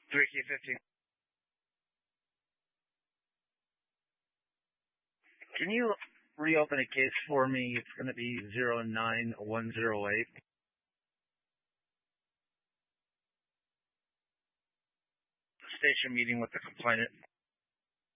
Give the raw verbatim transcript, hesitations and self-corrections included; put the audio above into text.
three Q fifteen. Can you reopen a case for me? It's going to be zero nine one zero eight. Station meeting with the complainant.